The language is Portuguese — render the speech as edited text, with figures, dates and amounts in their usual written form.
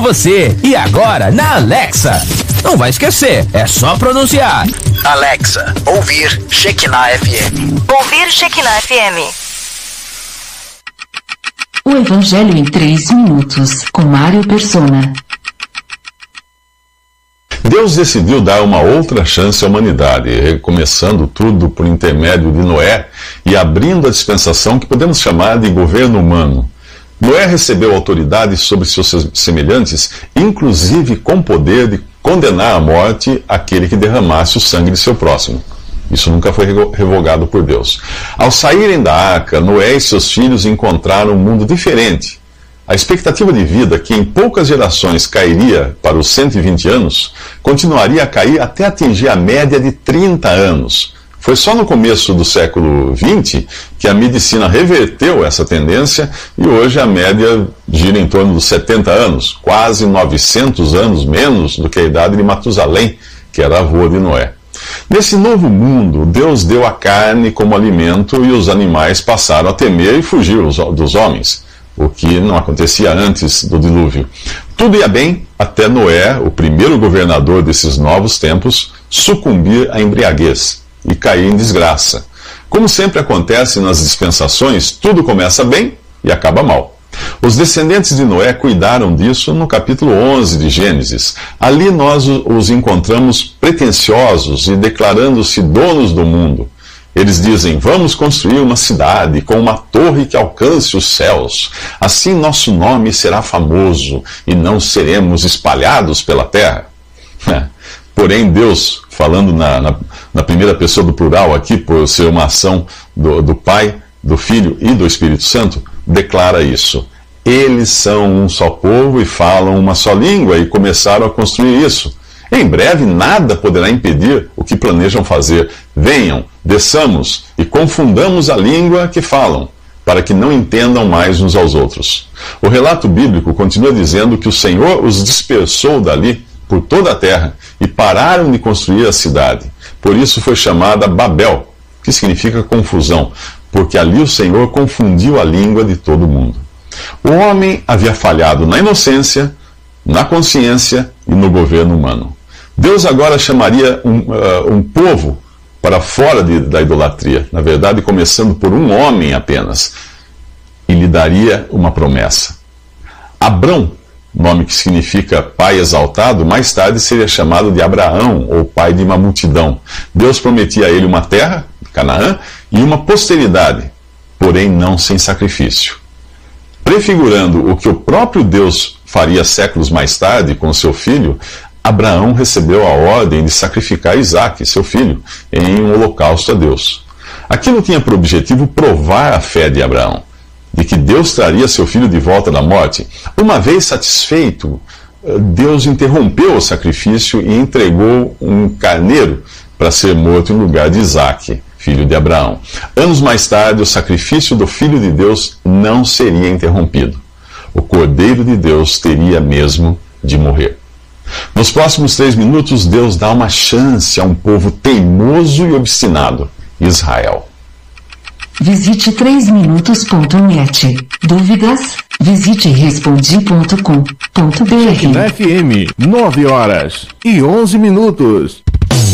com você e agora na Alexa. Não vai esquecer, é só pronunciar. Alexa, ouvir Shekinah FM. Ouvir Shekinah FM. O Evangelho em 3 minutos, com Mário Persona. Deus decidiu dar uma outra chance à humanidade, recomeçando tudo por intermédio de Noé e abrindo a dispensação que podemos chamar de governo humano. Noé recebeu autoridade sobre seus semelhantes, inclusive com poder de condenar à morte aquele que derramasse o sangue de seu próximo. Isso nunca foi revogado por Deus. Ao saírem da arca, Noé e seus filhos encontraram um mundo diferente. A expectativa de vida, que em poucas gerações cairia para os 120 anos, continuaria a cair até atingir a média de 30 anos. Foi só no começo do século XX que a medicina reverteu essa tendência e hoje a média gira em torno dos 70 anos, quase 900 anos menos do que a idade de Matusalém, que era avô de Noé. Nesse novo mundo, Deus deu a carne como alimento e os animais passaram a temer e fugir dos homens, o que não acontecia antes do dilúvio. Tudo ia bem até Noé, o primeiro governador desses novos tempos, sucumbir à embriaguez e cair em desgraça. Como sempre acontece nas dispensações, tudo começa bem e acaba mal. Os descendentes de Noé cuidaram disso no capítulo 11 de Gênesis. Ali nós os encontramos pretensiosos e declarando-se donos do mundo. Eles dizem: vamos construir uma cidade com uma torre que alcance os céus. Assim nosso nome será famoso e não seremos espalhados pela terra. Porém, Deus, falando na primeira pessoa do plural aqui, por ser uma ação do Pai, do Filho e do Espírito Santo, declara isso. Eles são um só povo e falam uma só língua e começaram a construir isso. Em breve nada poderá impedir o que planejam fazer. Venham, desçamos e confundamos a língua que falam, para que não entendam mais uns aos outros. O relato bíblico continua dizendo que o Senhor os dispersou dali por toda a terra e pararam de construir a cidade. Por isso foi chamada Babel, que significa confusão, porque ali o Senhor confundiu a língua de todo mundo. O homem havia falhado na inocência, na consciência e no governo humano. Deus agora chamaria um povo para fora da idolatria, na verdade começando por um homem apenas, e lhe daria uma promessa. Abrão, nome que significa pai exaltado, mais tarde seria chamado de Abraão, ou pai de uma multidão. Deus prometia a ele uma terra, Canaã, e uma posteridade, porém não sem sacrifício. Prefigurando o que o próprio Deus faria séculos mais tarde com seu filho, Abraão recebeu a ordem de sacrificar Isaque, seu filho, em um holocausto a Deus. Aquilo tinha por objetivo provar a fé de Abraão, de que Deus traria seu filho de volta da morte. Uma vez satisfeito, Deus interrompeu o sacrifício e entregou um carneiro para ser morto em lugar de Isaque, filho de Abraão. Anos mais tarde, o sacrifício do Filho de Deus não seria interrompido. O Cordeiro de Deus teria mesmo de morrer. Nos próximos 3 minutos, Deus dá uma chance a um povo teimoso e obstinado, Israel. Visite 3minutos.net. Dúvidas? Visite respondi.com.br. FM, 9 horas e 11 minutos.